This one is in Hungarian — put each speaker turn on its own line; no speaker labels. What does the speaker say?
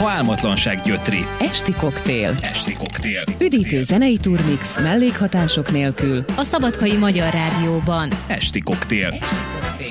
ha álmatlanság gyötri.
Esti koktél.
Esti koktél.
Üdítő zenei turmix, mellékhatások nélkül.
A Szabadkai Magyar Rádióban.
Esti koktél.
Esti koktél.